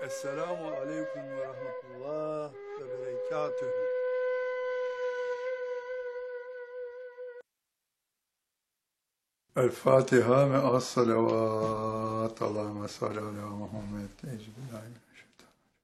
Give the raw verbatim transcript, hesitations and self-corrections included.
Esselamu aleyküm ve rahmetullah ve berekatühü. El Fatiha ve as-salavat. Allahümme salli ala Muhammed. Ecbillahi.